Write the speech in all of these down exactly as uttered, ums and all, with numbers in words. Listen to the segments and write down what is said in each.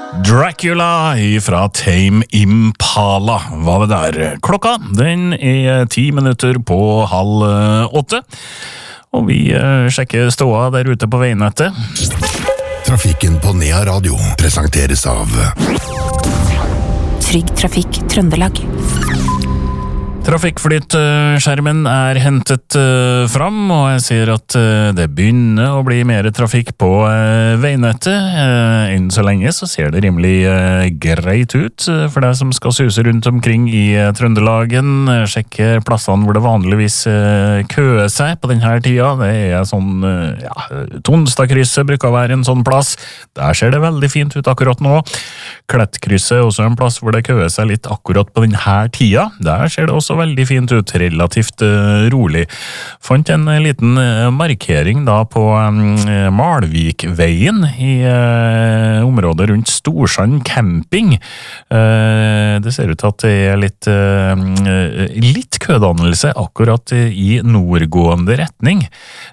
Dracula fra Tame Impala var det der. Klokka, den er ti minutter på halv åtte, og vi sjekker ståa der ute på veinettet. Trafikken på Nea Radio presenteres av Trygg Trafikk Trøndelag. Trafikkflytskjermen er hentet uh, fram, og jeg ser at uh, det begynner å bli mer trafikk på uh, veinettet. Uh, Innen så lenge så ser det rimelig uh, greit ut uh, for deg som skal suse rundt omkring i uh, Trøndelagen. Uh, sjekke plassene hvor det vanligvis uh, køer seg på denne tida. Det er sånn, uh, ja, Tonstadkrysset bruker å være en sånn plass. Der ser det veldig fint ut akkurat nå. Klettkrysset er også en plass hvor det køer seg litt akkurat på denne tida. Der ser det også veldig fint ut, relativt uh, rolig. Fant en uh, liten uh, markering da på um, Malvikveien i uh, området rundt Storsand camping. Uh, det ser ut til at det er litt, uh, litt kødannelse akkurat uh, i nordgående retning.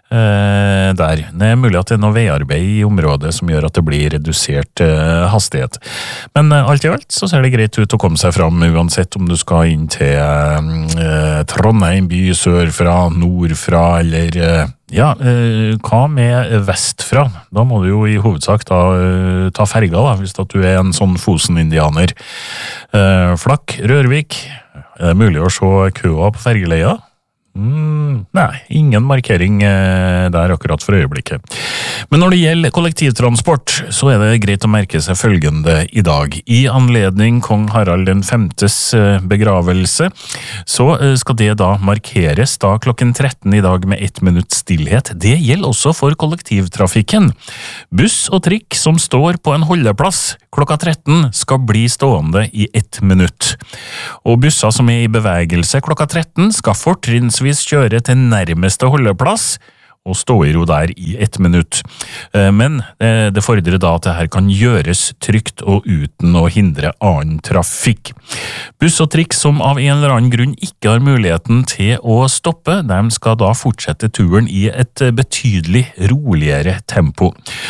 Uh, der. Det er mulig at det er noe veiarbeid i området som gjør at det blir redusert uh, hastighet. Men uh, alt i alt så ser det greit ut å komme seg fram uansett om du skal inn til uh, Trondheim by sørfra, nordfra, eller ja, hva med vestfra? Da må du jo i hovedsak ta, ta ferga da, hvis at du er en sånn Fosen-indianer. Flakk, Rørvik, er det mulig å se køa på fergeleia? Mm, nei, ingen markering eh, der akkurat for øyeblikket. Men når det gjelder kollektivtransport, så er det greit å merke seg følgende i dag. I anledning kong Harald den femtes eh, begravelse, så eh, skal det da markeres da klokken tretten i dag med ett minutt stillhet. Det gjelder også for kollektivtrafikken. Buss og trikk som står på en holdeplass klokka tretten skal bli stående i ett minutt. Og busser som er i bevegelse klokka tretten skal fortrinnsvis kjøre til nærmeste holdeplass og stå i ro der i ett minutt. Men det fordrer da at det her kan gjøres trygt og uten å hindre annen trafikk. Buss og trikk som av en eller annen grunn ikke har muligheten til å stoppe, de skal da fortsette turen i et betydelig roligere tempo.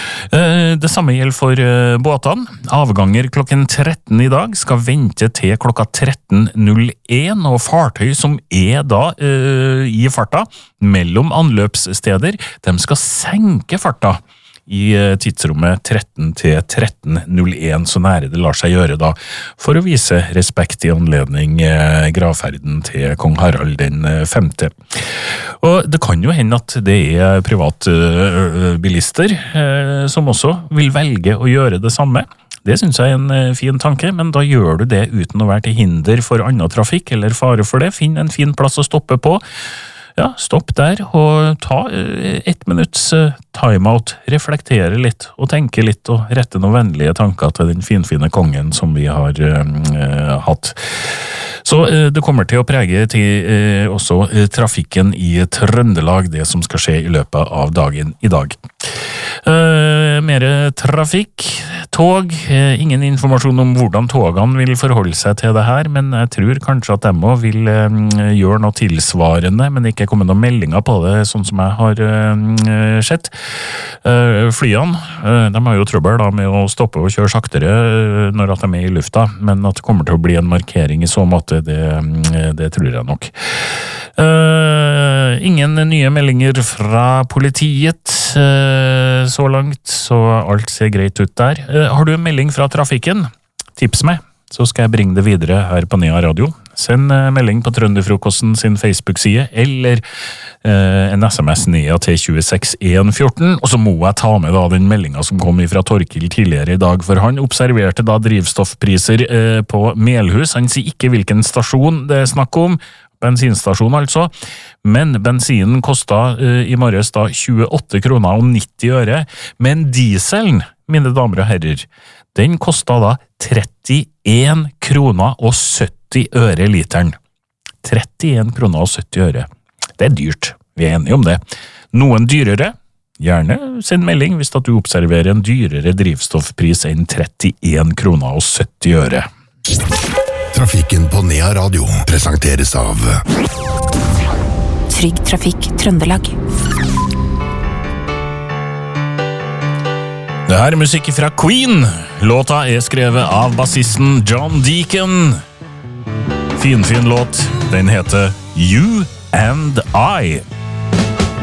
Det samme gjelder for båtene. Avganger klokken tretten i dag skal vente til klokka tretten null en, og fartøy som er da uh, i farta mellom anløpssteder, de skal senke farta i tidsrommet tretten til tretten null en, så nære det lar seg gjøre da, for å vise respekt i anledning eh, gravferden til kong Harald den femte. Og det kan jo hende at det er privatbilister eh, som også vil velge å gjøre det samme. Det synes jeg er en fin tanke, men da gjør du det uten å være til hinder for annen trafikk eller fare for det. Finn en fin plass å stoppe på. Ja, stopp der og ta ett minutts timeout, reflektere litt og tenke litt og rette noen vennlige tanker til den finfine kongen som vi har uh, hatt. Så uh, det kommer til å prege til uh, også uh, trafikken i Trøndelag, det som skal skje i løpet av dagen i dag. Uh, mere trafikk, tog, uh, ingen informasjon om hvordan togene vil forholde seg til det her, men jeg tror kanskje at de også vil uh, gjøre noe tilsvarende, men ikke komme noen meldinger på det, sånn som jeg har uh, sett. Uh, flyene, uh, de har jo trøbbel da med å stoppe og kjøre saktere uh, når at de er i lufta, men at det kommer til å bli en markering i så måte, det, uh, det tror jeg nok. Uh, ingen nye meldinger fra politiet uh, så langt, så alt ser greit ut der. Uh, har du en melding fra trafikken? Tips meg, så skal jeg bringe det videre her på Nea Radio. Send uh, melding på Trønderfrokosten sin Facebook-side, eller uh, en sms Nea til to seks en ett fire, og så må jeg ta med da den meldingen som kom fra Torkil tidligere i dag, for han observerte da drivstoffpriser uh, på Melhus. Han sier ikke hvilken stasjon det er snakk om, bensinstasjon altså, men bensinen kostet uh, i morges da tjueåtte kroner og nitti øre, men dieselen, mine damer og herrer, den kostet da trettien kroner og sytti øre literen. trettien kroner og sytti øre. Det er dyrt, vi er enige om det. Noen dyrere, gjerne send melding hvis at du observerer en dyrere drivstoffpris enn trettien kroner og sytti øre. Trafikken på Nea Radio presenteres av Trygg Trafikk Trøndelag. Det her er musikk fra Queen. Låta er skrevet av bassisten John Deacon. Finfin låt. Den heter You and I.